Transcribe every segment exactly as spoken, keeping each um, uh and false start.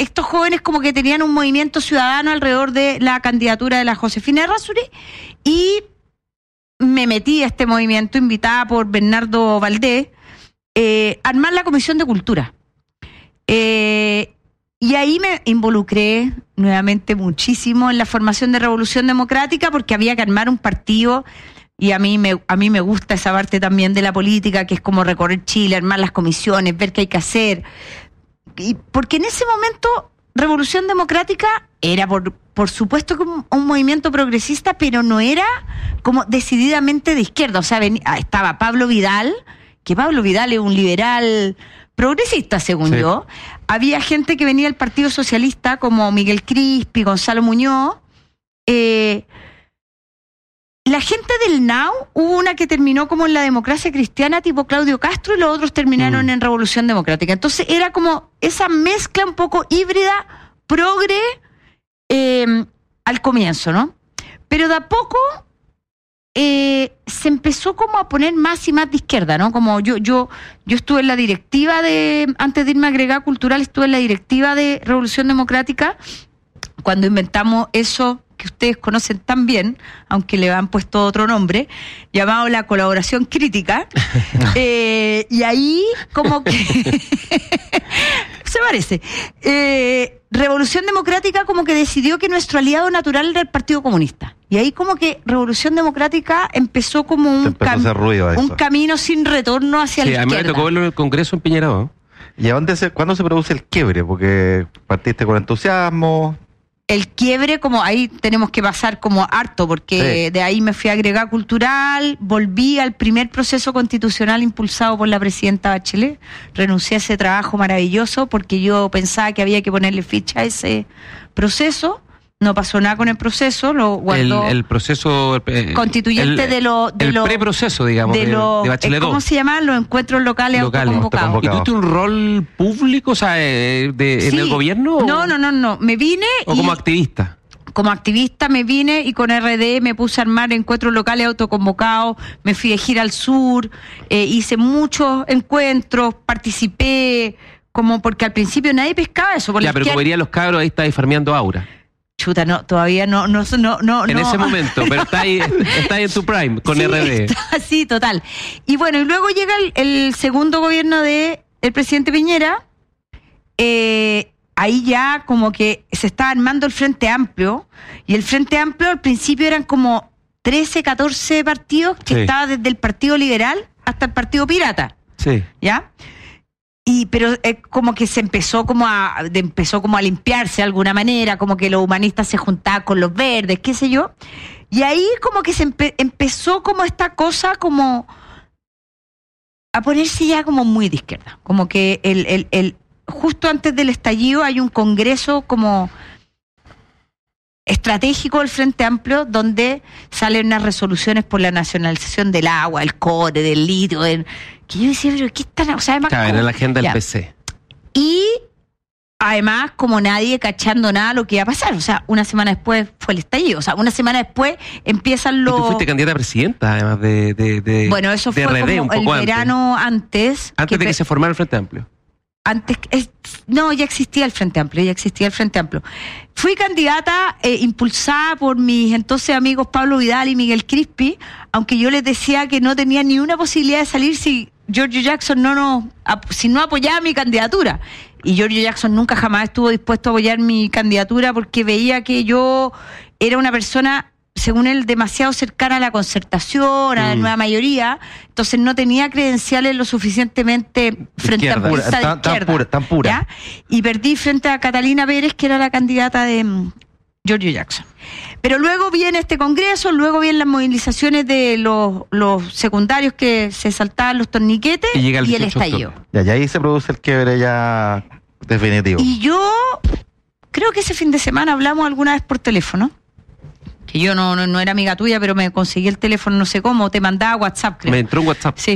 estos jóvenes como que tenían un movimiento ciudadano alrededor de la candidatura de la Josefina Errázuriz y me metí a este movimiento, invitada por Bernardo Valdés, eh, a armar la Comisión de Cultura. Eh, y ahí me involucré nuevamente muchísimo en la formación de Revolución Democrática porque había que armar un partido y a mí me a mí me gusta esa parte también de la política que es como recorrer Chile, armar las comisiones, ver qué hay que hacer. Y porque en ese momento Revolución Democrática era por, por supuesto como un movimiento progresista, pero no era como decididamente de izquierda. O sea, venía, estaba Pablo Vidal, que Pablo Vidal es un liberal progresista, según sí. yo. Había gente que venía del Partido Socialista, como Miguel Crispi, Gonzalo Muñoz. Eh, la gente del N A U, hubo una que terminó como en la Democracia Cristiana, tipo Claudio Castro, y los otros terminaron mm. en Revolución Democrática. Entonces era como esa mezcla un poco híbrida, progre, eh, al comienzo, ¿no? Pero de a poco eh, se empezó como a poner más y más de izquierda, ¿no? Como yo yo yo estuve en la directiva de, antes de irme a Agregada Cultural, estuve en la directiva de Revolución Democrática, cuando inventamos eso que ustedes conocen tan bien, aunque le han puesto otro nombre, llamado la colaboración crítica, eh, y ahí como que se parece. Eh, Revolución Democrática como que decidió que nuestro aliado natural era el Partido Comunista. Y ahí como que Revolución Democrática empezó como un, cam- un camino sin retorno hacia sí, la izquierda. Sí, a mí me tocó verlo en el Congreso en Piñera, ¿no? ¿Y a dónde se, cuándo se produce el quiebre? Porque partiste con entusiasmo. El quiebre, como ahí tenemos que pasar como harto, porque sí. de ahí me fui a Agregada Cultural, volví al primer proceso constitucional impulsado por la presidenta Bachelet, renuncié a ese trabajo maravilloso porque yo pensaba que había que ponerle ficha a ese proceso. No pasó nada con el proceso, lo guardó. El, el proceso eh, constituyente el, de lo de el lo, preproceso, digamos, de, de, lo, de Bachelet dos. ¿Cómo se llaman? Los encuentros locales, locales autoconvocados. ¿Y tuviste un rol público, o sea, de, sí. en el gobierno? No, o? no, no, no. Me vine ¿O y, como activista? Como activista me vine y con R D me puse a armar encuentros locales autoconvocados, me fui de gira al sur, eh, hice muchos encuentros, participé, como porque al principio nadie pescaba eso. Por ya, pero como verían los cabros, ahí está farmeando aura. Chuta, no, todavía no, no, no, no. En no. ese momento, pero está ahí, está ahí en tu prime, con sí, R D. Está, sí, total. Y bueno, y luego llega el, el segundo gobierno de el presidente Piñera, eh, ahí ya como que se estaba armando el Frente Amplio, y el Frente Amplio al principio eran como trece, catorce partidos, que sí. estaba desde el Partido Liberal hasta el Partido Pirata. Sí. ¿Ya? Y pero eh, como que se empezó como a de, empezó como a limpiarse de alguna manera, como que los humanistas se juntaban con los verdes, qué sé yo, y ahí como que se empe- empezó como esta cosa como a ponerse ya como muy de izquierda, como que el, el, el justo antes del estallido hay un congreso como estratégico del Frente Amplio donde salen unas resoluciones por la nacionalización del agua, del cobre, del litio, del... que yo decía, pero ¿qué están? O sea, además, claro, como... era la agenda del ya. P C. Y además, como nadie cachando nada lo que iba a pasar, o sea, una semana después fue el estallido, o sea, una semana después empiezan los... Y tú fuiste candidata a presidenta, además de, de, de bueno, eso de fue R D, como un poco el verano antes. Antes, antes de que pe... se formara el Frente Amplio. Antes, es, no, ya existía el Frente Amplio, ya existía el Frente Amplio. Fui candidata eh, impulsada por mis entonces amigos Pablo Vidal y Miguel Crispi, aunque yo les decía que no tenía ni una posibilidad de salir si Giorgio Jackson no nos, si no apoyaba mi candidatura. Y Giorgio Jackson nunca jamás estuvo dispuesto a apoyar mi candidatura porque veía que yo era una persona, según él, demasiado cercana a la concertación, a la mm. nueva mayoría, entonces no tenía credenciales lo suficientemente frente izquierda, a pura, tan, de izquierda, tan pura, tan pura. ¿ya? Y perdí frente a Catalina Pérez, que era la candidata de um, Giorgio Jackson. Pero luego viene este congreso, luego vienen las movilizaciones de los, los secundarios que se saltaban los torniquetes y, llega el, y el estallido. Y ahí se produce el quiebre ya definitivo. Y yo creo que ese fin de semana hablamos alguna vez por teléfono. Que yo no, no, no era amiga tuya, pero me conseguí el teléfono, no sé cómo, te mandaba WhatsApp, creo. Me entró un WhatsApp. Sí.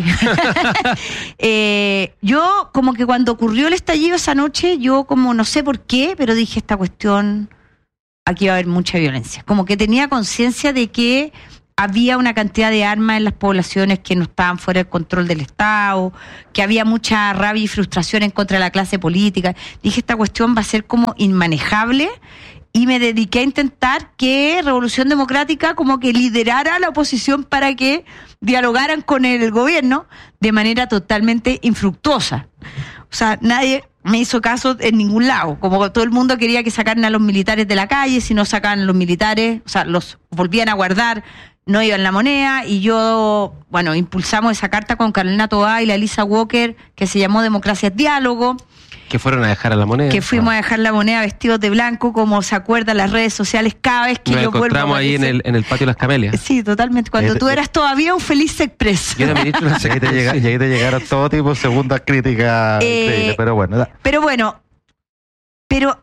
eh, yo, como que cuando ocurrió el estallido esa noche, yo como no sé por qué, pero dije, esta cuestión, aquí va a haber mucha violencia. Como que tenía conciencia de que había una cantidad de armas en las poblaciones que no estaban fuera del control del Estado, que había mucha rabia y frustración en contra de la clase política. Dije, esta cuestión va a ser como inmanejable, y me dediqué a intentar que Revolución Democrática como que liderara a la oposición para que dialogaran con el gobierno de manera totalmente infructuosa. O sea, nadie me hizo caso en ningún lado. Como todo el mundo quería que sacaran a los militares de la calle, si no sacaban a los militares, o sea, los volvían a guardar, no iban la moneda. Y yo, bueno, impulsamos esa carta con Carolina Toá y la Elisa Walker, que se llamó Democracia es Diálogo. Que fueron a dejar a la moneda. Que fuimos a dejar la moneda vestidos de blanco, como se acuerdan las redes sociales cada vez que Nos yo vuelvo a encontramos ahí en el, en el patio de las Camelias. Sí, totalmente. Cuando Ahí te- tú eras todavía un Feliz Express. Yo también he hecho una Y ahí te, llega- y ahí te llegaron todo tipo de segundas críticas Eh, increíbles, pero bueno, da- Pero bueno, pero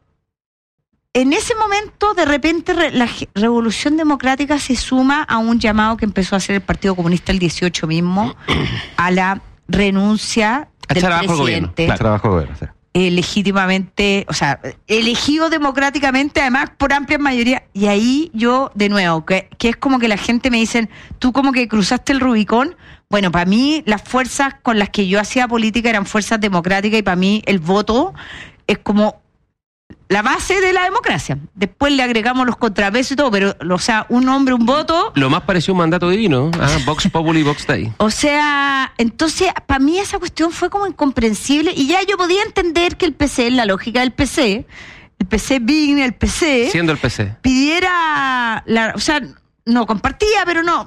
en ese momento, de repente, re- la ge- Revolución Democrática se suma a un llamado que empezó a hacer el Partido Comunista el dieciocho mismo, a la renuncia A del echar abajo al gobierno, presidente. claro. trabajo de gobierno, sí. eh, legítimamente, o sea, elegido democráticamente, además por amplia mayoría. Y ahí yo, de nuevo, que, que es como que la gente me dicen, tú como que cruzaste el Rubicón. Bueno, para mí las fuerzas con las que yo hacía política eran fuerzas democráticas, y para mí el voto es como la base de la democracia. Después le agregamos los contrapesos y todo, pero, o sea, un hombre, un voto. Lo más pareció un mandato divino. Ah, Vox Populi, Vox Dei. O sea, entonces, para mí esa cuestión fue como incomprensible, y ya yo podía entender que el P C, en la lógica del P C, el P C Big, el P C, Siendo el P C. pidiera, la, o sea, no compartía, pero no,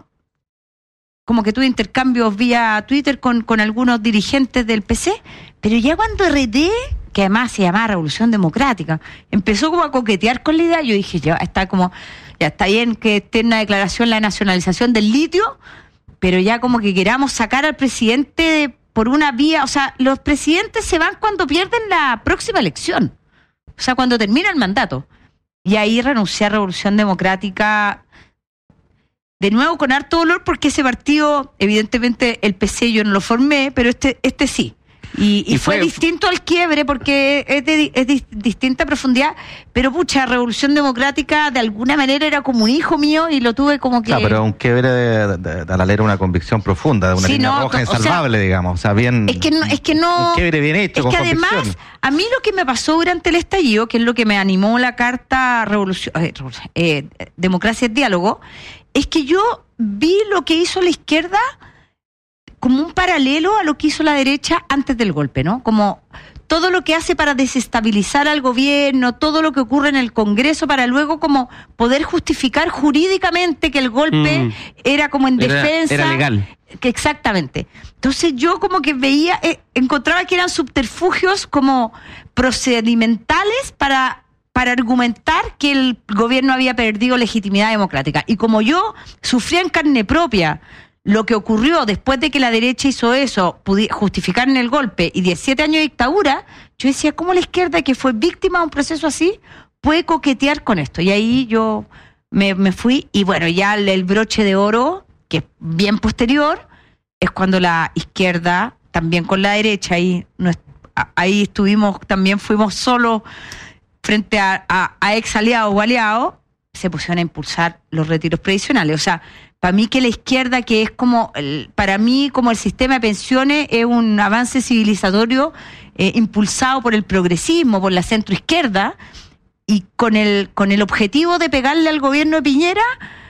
como que tuve intercambios vía Twitter con, con algunos dirigentes del P C, pero ya cuando R D, que además se llamaba Revolución Democrática, empezó como a coquetear con la idea, yo dije, ya está como, ya está bien que esté en la declaración la nacionalización del litio, pero ya como que queramos sacar al presidente por una vía, o sea, los presidentes se van cuando pierden la próxima elección, o sea, cuando termina el mandato. Y ahí renuncié a Revolución Democrática, de nuevo con harto dolor, porque ese partido, evidentemente el P C yo no lo formé, pero este este sí. Y, y, Y fue, fue- distinto al quiebre, porque es de es di- distinta profundidad, pero pucha, Revolución Democrática de alguna manera era como un hijo mío, y lo tuve como que... Claro, pero un quiebre de, de, de, a la leer una convicción profunda, de una Sí, línea no, roja o sea, insalvable, digamos. O sea, bien. Es que no, es que no. Un quiebre bien hecho, Es con que además, convicción. a mí lo que me pasó durante el estallido, que es lo que me animó la carta Revolución, eh, eh, Democracia es Diálogo, es que yo vi lo que hizo la izquierda como un paralelo a lo que hizo la derecha antes del golpe, ¿no? Como todo lo que hace para desestabilizar al gobierno, todo lo que ocurre en el Congreso para luego como poder justificar jurídicamente que el golpe Mm. era como en Era- defensa. era legal. Que exactamente. Entonces yo como que veía, eh, encontraba que eran subterfugios como procedimentales para, para argumentar que el gobierno había perdido legitimidad democrática. Y como yo sufría en carne propia lo que ocurrió después de que la derecha hizo eso, pudi- justificar en el golpe y diecisiete años de dictadura, yo decía, ¿cómo la izquierda, que fue víctima de un proceso así, puede coquetear con esto? Y ahí yo me, me fui, y bueno, ya el, el broche de oro, que es bien posterior, es cuando la izquierda, también con la derecha, ahí, no es- a- ahí estuvimos, también fuimos solos frente a, a, a ex aliados o aliados, se pusieron a impulsar los retiros previsionales. O sea, para mí que la izquierda, que es como, el, para mí como el sistema de pensiones, es un avance civilizatorio eh, impulsado por el progresismo, por la centroizquierda, y con el, con el objetivo de pegarle al gobierno de Piñera,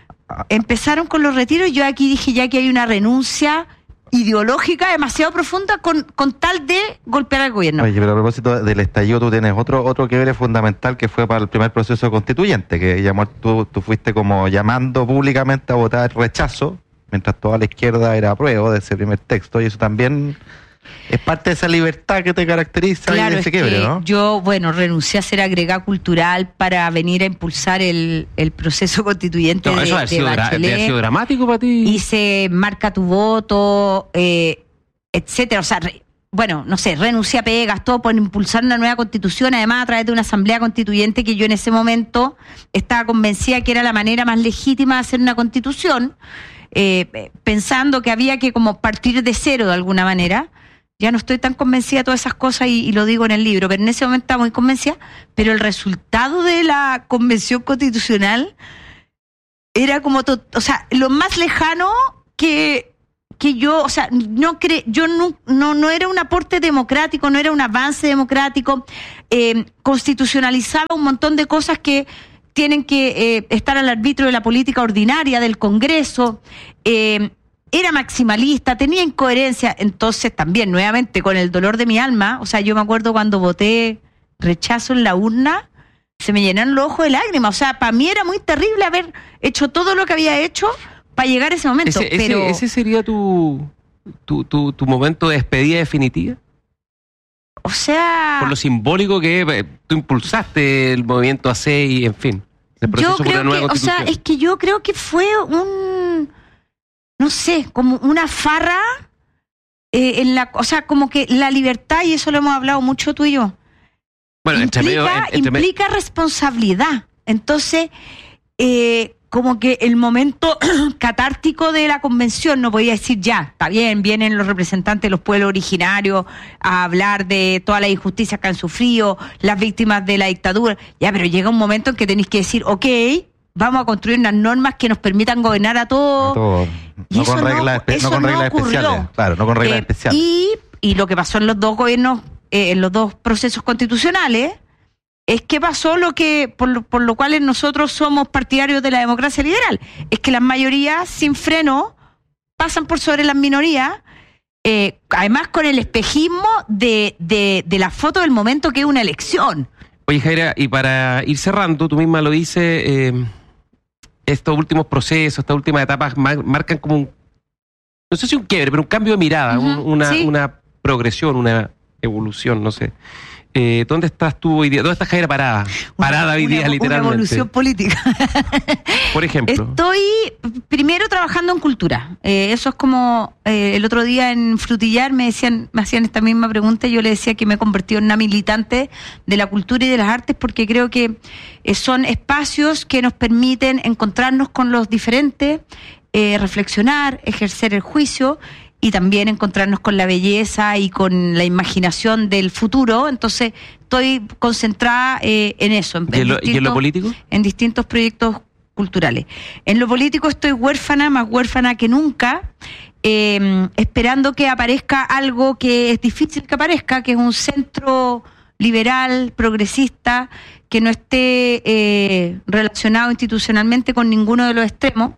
empezaron con los retiros. Yo aquí dije ya que hay una renuncia ideológica demasiado profunda con, con tal de golpear al gobierno. Oye, pero a propósito del estallido, tú tienes otro otro quiebre fundamental que fue para el primer proceso constituyente, que llamó, tú, tú fuiste como llamando públicamente a votar rechazo, mientras toda la izquierda era apruebo de ese primer texto, y eso también es parte de esa libertad que te caracteriza y Claro, de es ese quiebre, que ¿no? yo, bueno, renuncié a ser agregada cultural para venir a impulsar el, el proceso constituyente No, de, eso ha de sido, dra- Bachelet. ha sido dramático para ti. Hice marca tu voto, eh, etcétera. O sea, re- bueno, no sé, renuncié a pegas, todo por impulsar una nueva constitución, además a través de una asamblea constituyente que yo en ese momento estaba convencida que era la manera más legítima de hacer una constitución, eh, pensando que había que como partir de cero de alguna manera. Ya no estoy tan convencida de todas esas cosas, y, y lo digo en el libro, pero en ese momento estaba muy convencida. Pero el resultado de la convención constitucional era como, to- o sea, lo más lejano que, que yo, o sea, no cre- yo no, no, no era un aporte democrático, no era un avance democrático, eh, constitucionalizaba un montón de cosas que tienen que eh, estar al arbitrio de la política ordinaria del Congreso, eh, era maximalista, tenía incoherencia. Entonces también, nuevamente, con el dolor de mi alma, o sea, yo me acuerdo cuando voté rechazo en la urna, se me llenaron los ojos de lágrimas. O sea, para mí era muy terrible haber hecho todo lo que había hecho para llegar a ese momento. ¿Ese, ese, pero ese sería tu, tu, tu, tu momento de despedida definitiva? O sea, Por lo simbólico que eh, tú impulsaste el movimiento A C y, en fin, el proceso yo por una creo nueva que, o constitución. sea, es que yo creo que fue un, no sé, como una farra eh, en la, o sea, como que la libertad, y eso lo hemos hablado mucho tú y yo, Bueno, entre implica, medio- en- entre me- implica responsabilidad. Entonces, eh, como que el momento catártico de la convención, no podía decir ya, está bien, vienen los representantes de los pueblos originarios a hablar de todas las injusticias que han sufrido, las víctimas de la dictadura, ya, pero llega un momento en que tenéis que decir, ok, vamos a construir unas normas que nos permitan gobernar a todos. Todo. Y No eso con no- reglas, espe- eso no con no reglas ocurrió. especiales. Claro, no con reglas Eh, especiales. Y, y lo que pasó en los dos gobiernos, eh, en los dos procesos constitucionales, es que pasó lo que, por lo, por lo cual nosotros somos partidarios de la democracia liberal, es que las mayorías sin freno pasan por sobre las minorías, eh, además con el espejismo de, de, de la foto del momento que es una elección. Oye, Jaira, y para ir cerrando, tú misma lo dices, eh, estos últimos procesos, estas últimas etapas mar- marcan como un, no sé si un quiebre, pero un cambio de mirada, Ujú, un- una, sí. una progresión, una evolución, no sé. Eh, ¿Dónde estás tú hoy día? ¿Dónde está Jaira parada? Parada hoy día, una, literalmente. Una evolución política. Por ejemplo. Estoy primero trabajando en cultura. Eh, eso es como eh, el otro día en Frutillar me decían, me hacían esta misma pregunta y yo le decía que me he convertido en una militante de la cultura y de las artes porque creo que eh, son espacios que nos permiten encontrarnos con los diferentes, eh, reflexionar, ejercer el juicio y también encontrarnos con la belleza y con la imaginación del futuro. Entonces estoy concentrada eh, en eso. En, ¿Y en lo, distintos, ¿Y en lo político? en distintos proyectos culturales. En lo político estoy huérfana, más huérfana que nunca, eh, esperando que aparezca algo que es difícil que aparezca, que es un centro liberal, progresista, que no esté eh, relacionado institucionalmente con ninguno de los extremos,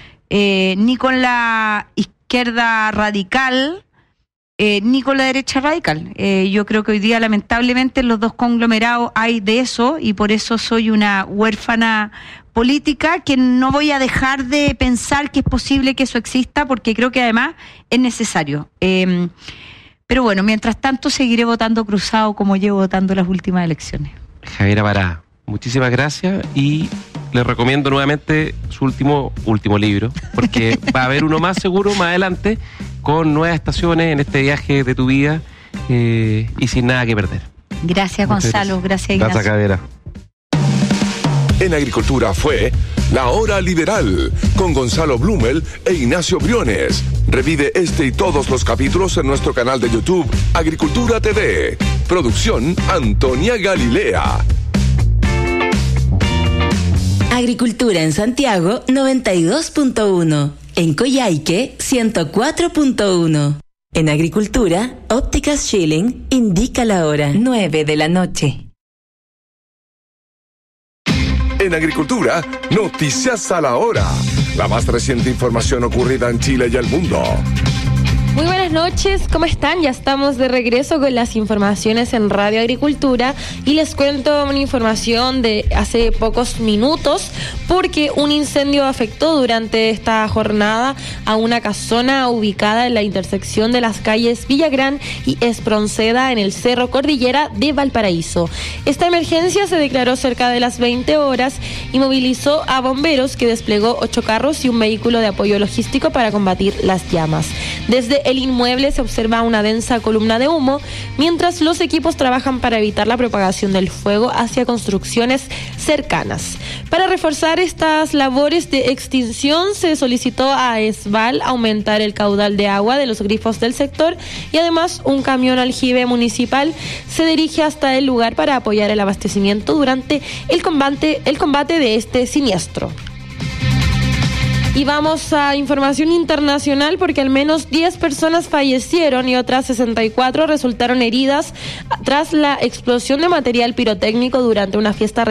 eh, ni con la izquierda radical, eh, ni con la derecha radical. Eh, yo creo que hoy día, lamentablemente, en los dos conglomerados hay de eso, y por eso soy una huérfana política, que no voy a dejar de pensar que es posible que eso exista, porque creo que además es necesario. Eh, pero bueno, mientras tanto seguiré votando cruzado como llevo votando las últimas elecciones. Javiera Pará, muchísimas gracias y les recomiendo nuevamente su último último libro, porque va a haber uno más seguro más adelante con nuevas estaciones en este viaje de tu vida eh, y sin nada que perder. Gracias, Muchas Gonzalo. Gracias, Ignacio. Gracias, Javiera. En Agricultura fue La Hora Liberal con Gonzalo Blumel e Ignacio Briones. Revive este y todos los capítulos en nuestro canal de YouTube Agricultura T V. Producción Antonia Galilea. Agricultura en Santiago noventa y dos punto uno. En Coyhaique ciento cuatro punto uno. En Agricultura, Ópticas Schilling indica la hora nueve de la noche. En Agricultura, noticias a la hora. La más reciente información ocurrida en Chile y el mundo. Muy buenas noches, ¿cómo están? Ya estamos de regreso con las informaciones en Radio Agricultura y les cuento una información de hace pocos minutos porque un incendio afectó durante esta jornada a una casona ubicada en la intersección de las calles Villagrán y Espronceda en el Cerro Cordillera de Valparaíso. Esta emergencia se declaró cerca de las veinte horas y movilizó a bomberos, que desplegó ocho carros y un vehículo de apoyo logístico para combatir las llamas. Desde el inmueble se observa una densa columna de humo, mientras los equipos trabajan para evitar la propagación del fuego hacia construcciones cercanas. Para reforzar estas labores de extinción, se solicitó a ESVAL aumentar el caudal de agua de los grifos del sector y además un camión aljibe municipal se dirige hasta el lugar para apoyar el abastecimiento durante el combate, el combate de este siniestro. Y vamos a información internacional porque al menos diez personas fallecieron y otras sesenta y cuatro resultaron heridas tras la explosión de material pirotécnico durante una fiesta